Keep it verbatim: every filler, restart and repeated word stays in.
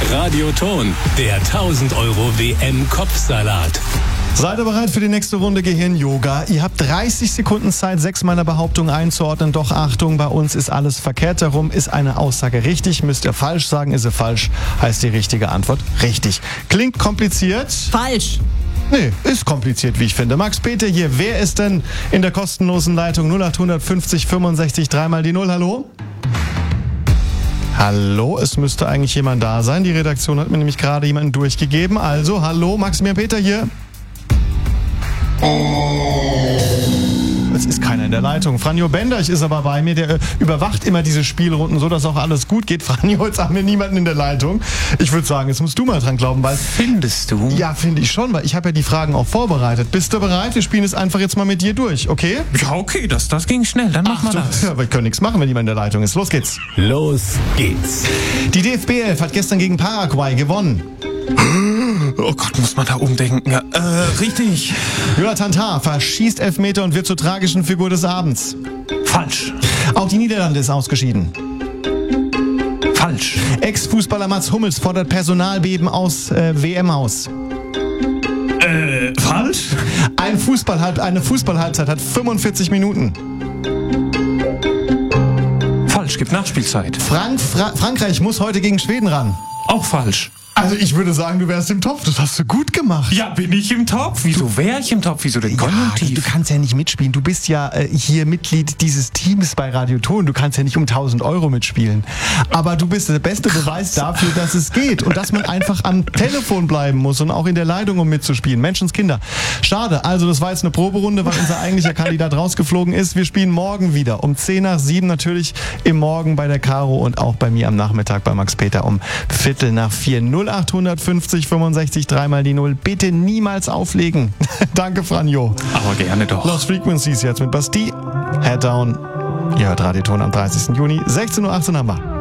Radioton, der tausend Euro W M-Kopfsalat. Seid ihr bereit für die nächste Runde Gehirn-Yoga? Ihr habt dreißig Sekunden Zeit, sechs meiner Behauptungen einzuordnen. Doch Achtung, bei uns ist alles verkehrt herum. Ist eine Aussage richtig, müsst ihr falsch sagen. Ist sie falsch, heißt die richtige Antwort richtig. Klingt kompliziert? Falsch. Nee, ist kompliziert, wie ich finde. Max Peter hier, wer ist denn in der kostenlosen Leitung? null acht fünfzig fünfundsechzig, dreimal die Null, hallo? Hallo, es müsste eigentlich jemand da sein. Die Redaktion hat mir nämlich gerade jemanden durchgegeben. Also, hallo, Maximilian Peter hier. Es ist keiner in der Leitung. Franjo Benderch ist aber bei mir, der äh, überwacht immer diese Spielrunden, so dass auch alles gut geht. Franjo, jetzt haben wir niemanden in der Leitung. Ich würde sagen, jetzt musst du mal dran glauben, weil... Findest du? Ja, finde ich schon, weil ich habe ja die Fragen auch vorbereitet. Bist du bereit? Wir spielen es einfach jetzt mal mit dir durch, okay? Ja, okay, das, das ging schnell. Dann machen wir das. Ja, wir können nichts machen, wenn jemand in der Leitung ist. Los geht's. Los geht's. Die D F B elf hat gestern gegen Paraguay gewonnen. Oh Gott, muss man da umdenken. Ja, äh, richtig. Jonathan Tah verschießt Elfmeter und wird zur tragischen Figur des Abends. Falsch. Auch die Niederlande ist ausgeschieden. Falsch. Ex-Fußballer Mats Hummels fordert Personalbeben aus äh, W M aus. Äh, falsch? Ein Fußballhalb, eine Fußballhalbzeit hat fünfundvierzig Minuten. Falsch, gibt Nachspielzeit. Frank, Fra- Frankreich muss heute gegen Schweden ran. Auch falsch. Also ich würde sagen, du wärst im Topf. Das hast du gut gemacht. Ja, bin ich im Topf? Wieso wäre ich im Topf? Wieso denn Ja, Konjunktiv? du kannst ja nicht mitspielen. Du bist ja äh, hier Mitglied dieses Teams bei Radioton. Du kannst ja nicht um tausend Euro mitspielen. Aber du bist der beste Beweis dafür, dass es geht und dass man einfach am Telefon bleiben muss und auch in der Leitung, um mitzuspielen. Menschenskinder. Schade. Also das war jetzt eine Proberunde, weil unser eigentlicher Kandidat rausgeflogen ist. Wir spielen morgen wieder um zehn nach sieben natürlich im Morgen bei der Caro und auch bei mir am Nachmittag bei Max Peter um Viertel nach vier. null acht fünfzig fünfundsechzig, dreimal die Null. Bitte niemals auflegen. Danke, Franjo. Aber gerne doch. Lost Frequencies jetzt mit Bastille. Head Down. Ihr hört Radioton am dreißigsten Juni. sechzehn Uhr achtzehn haben wir.